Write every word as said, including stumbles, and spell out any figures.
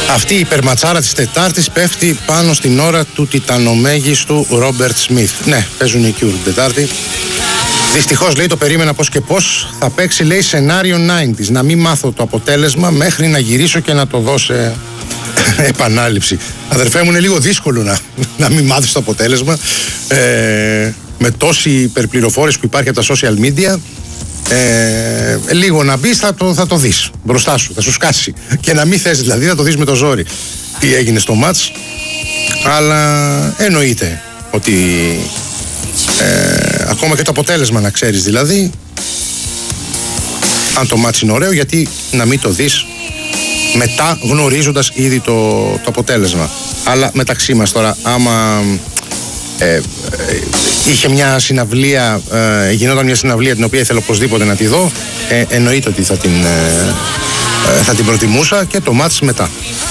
Αυτή η υπερματσάρα της Τετάρτης πέφτει πάνω στην ώρα του τιτανομέγιστου Ρόμπερτ Σμιθ. Ναι, παίζουν οι Cure την Τετάρτη. Δυστυχώς, λέει, το περίμενα πώς και πώς. Θα παίξει, λέει, σενάριο ενενήντα, να μην μάθω το αποτέλεσμα μέχρι να γυρίσω και να το δω σε επανάληψη. Αδερφέ μου, είναι λίγο δύσκολο να, να μην μάθεις το αποτέλεσμα. Ε, με τόση υπερπληροφόρηση που υπάρχει από τα social media. Ε, λίγο να μπεις, θα το, θα το δεις μπροστά σου, θα σου σκάσει. Και να μην θες, δηλαδή, θα το δεις με το ζόρι τι έγινε στο μάτς. Αλλά εννοείται ότι ε, ακόμα και το αποτέλεσμα να ξέρεις, δηλαδή, αν το μάτς είναι ωραίο, γιατί να μην το δεις μετά γνωρίζοντας ήδη το, το αποτέλεσμα. Αλλά μεταξύ μας τώρα, άμα ε, ε, είχε μια συναυλία, ε, γινόταν μια συναυλία την οποία ήθελα οπωσδήποτε να τη δω, ε, εννοείται ότι θα την, ε, θα την προτιμούσα και το μάτς μετά.